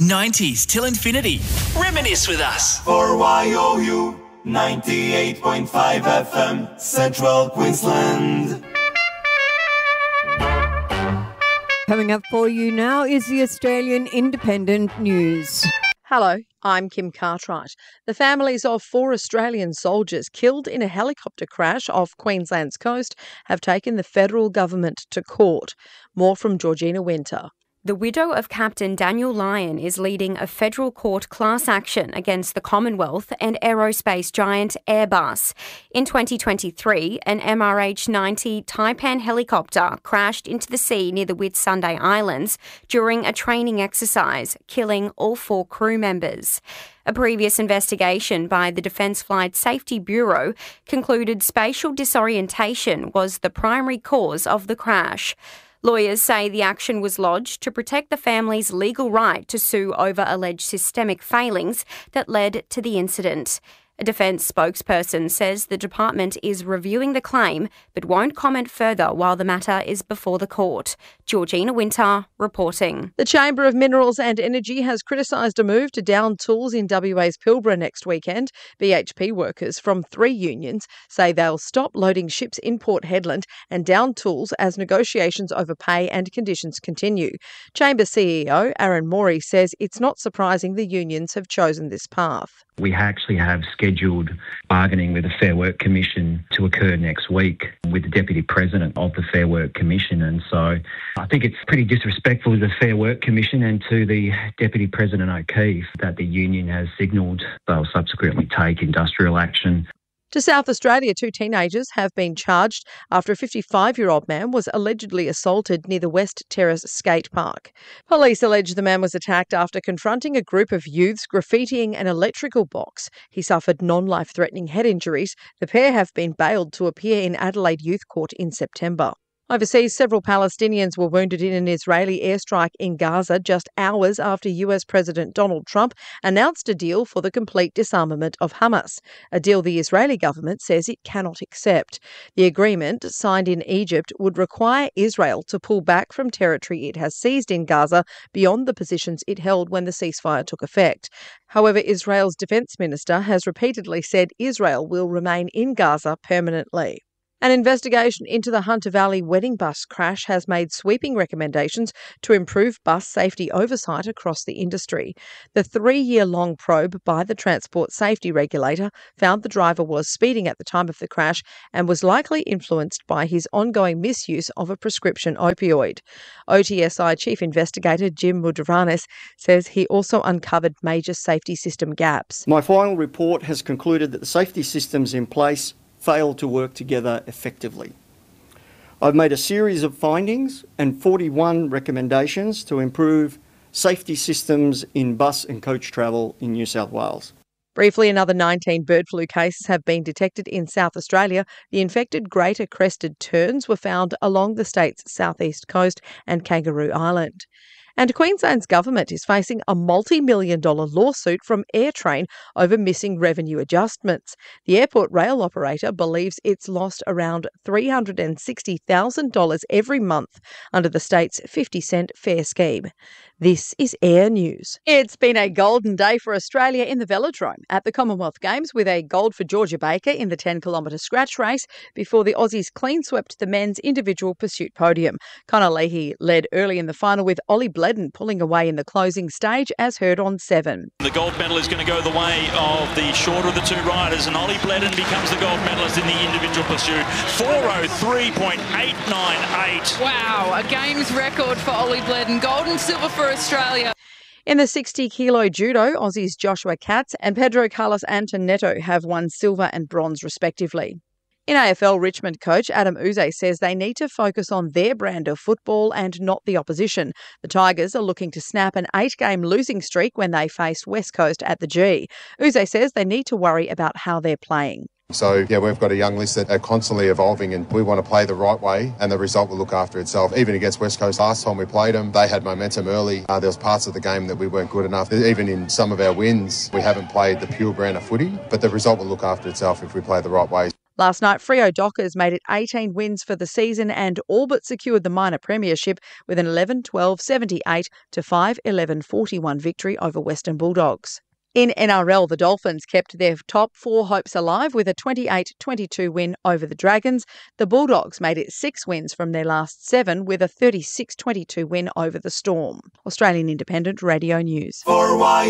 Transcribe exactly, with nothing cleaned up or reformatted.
nineties till infinity. Reminisce with us. For Y O U ninety-eight point five F M, Central Queensland. Coming up for you now is the Australian Independent News. Hello, I'm Kim Cartwright. The families of four Australian soldiers killed in a helicopter crash off Queensland's coast have taken the federal government to court. More from Georgina Winter. The widow of Captain Daniel Lyon is leading a federal court class action against the Commonwealth and aerospace giant Airbus. In twenty twenty-three, an M R H ninety Taipan helicopter crashed into the sea near the Whitsunday Islands during a training exercise, killing all four crew members. A previous investigation by the Defence Flight Safety Bureau concluded spatial disorientation was the primary cause of the crash. Lawyers say the action was lodged to protect the family's legal right to sue over alleged systemic failings that led to the incident. A defence spokesperson says the department is reviewing the claim but won't comment further while the matter is before the court. Georgina Winter reporting. The Chamber of Minerals and Energy has criticised a move to down tools in W A's Pilbara next weekend. B H P workers from three unions say they'll stop loading ships in Port Hedland and down tools as negotiations over pay and conditions continue. Chamber C E O Aaron Morey says it's not surprising the unions have chosen this path. We actually have scheduled bargaining with the Fair Work Commission to occur next week with the Deputy President of the Fair Work Commission. And so I think it's pretty disrespectful to the Fair Work Commission and to the Deputy President O'Keefe that the union has signalled they'll subsequently take industrial action. To South Australia, two teenagers have been charged after a fifty-five-year-old man was allegedly assaulted near the West Terrace skate park. Police allege the man was attacked after confronting a group of youths graffitiing an electrical box. He suffered non-life-threatening head injuries. The pair have been bailed to appear in Adelaide Youth Court in September. Overseas, several Palestinians were wounded in an Israeli airstrike in Gaza just hours after U S President Donald Trump announced a deal for the complete disarmament of Hamas, a deal the Israeli government says it cannot accept. The agreement, signed in Egypt, would require Israel to pull back from territory it has seized in Gaza beyond the positions it held when the ceasefire took effect. However, Israel's defence minister has repeatedly said Israel will remain in Gaza permanently. An investigation into the Hunter Valley wedding bus crash has made sweeping recommendations to improve bus safety oversight across the industry. The three-year-long probe by the Transport Safety Regulator found the driver was speeding at the time of the crash and was likely influenced by his ongoing misuse of a prescription opioid. O T S I Chief Investigator Jim Mudranis says he also uncovered major safety system gaps. My final report has concluded that the safety systems in place fail to work together effectively. I've made a series of findings and forty-one recommendations to improve safety systems in bus and coach travel in New South Wales. Briefly, another nineteen bird flu cases have been detected in South Australia. The infected greater crested terns were found along the state's southeast coast and Kangaroo Island. And Queensland's government is facing a multi-million dollar lawsuit from AirTrain over missing revenue adjustments. The airport rail operator believes it's lost around three hundred sixty thousand dollars every month under the state's fifty cent fare scheme. This is Air News. It's been a golden day for Australia in the velodrome at the Commonwealth Games, with a gold for Georgia Baker in the ten kilometre scratch race before the Aussies clean swept the men's individual pursuit podium. Connor Leahy led early in the final, with Ollie Bledden pulling away in the closing stage, as heard on Seven. The gold medal is going to go the way of the shorter of the two riders, and Ollie Bledden becomes the gold medalist in the individual pursuit. four oh three point eight nine eight. Wow, a games record for Ollie Bledden. Gold and silver for Australia. In the sixty kilo judo, Aussies Joshua Katz and Pedro Carlos Antonetto have won silver and bronze respectively. In A F L, Richmond coach Adam Uze says they need to focus on their brand of football and not the opposition. The Tigers are looking to snap an eight-game losing streak when they faced West Coast at the G. Uze says they need to worry about how they're playing. So, yeah, we've got a young list that are constantly evolving, and we want to play the right way, and the result will look after itself. Even against West Coast last time we played them, they had momentum early. Uh, there was parts of the game that we weren't good enough. Even in some of our wins, we haven't played the pure brand of footy, but the result will look after itself if we play the right way. Last night, Freo Dockers made it eighteen wins for the season and all but secured the minor premiership with an eleven twelve seventy-eight to five eleven forty-one victory over Western Bulldogs. In N R L, the Dolphins kept their top four hopes alive with a twenty-eight twenty-two win over the Dragons. The Bulldogs made it six wins from their last seven with a thirty-six twenty-two win over the Storm. Australian Independent Radio News. For why